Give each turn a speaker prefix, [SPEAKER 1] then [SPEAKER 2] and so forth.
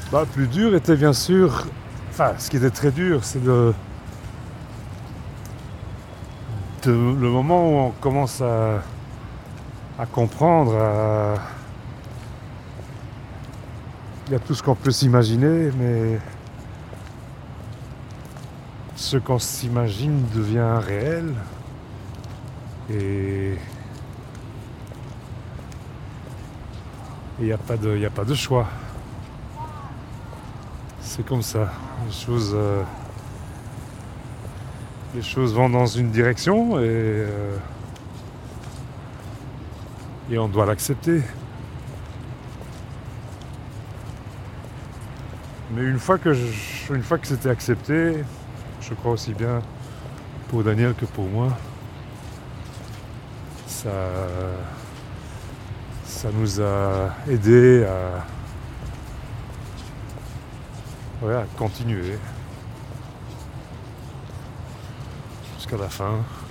[SPEAKER 1] Plus dur était bien sûr, enfin ce qui était très dur, c'est le moment où on commence à comprendre, il y a tout ce qu'on peut s'imaginer, mais ce qu'on s'imagine devient réel, et il n'y a pas de choix. C'est comme ça. Les choses vont dans une direction et on doit l'accepter. Mais une fois que c'était accepté, je crois aussi bien pour Daniel que pour moi, ça nous a aidé à continuer jusqu'à la fin.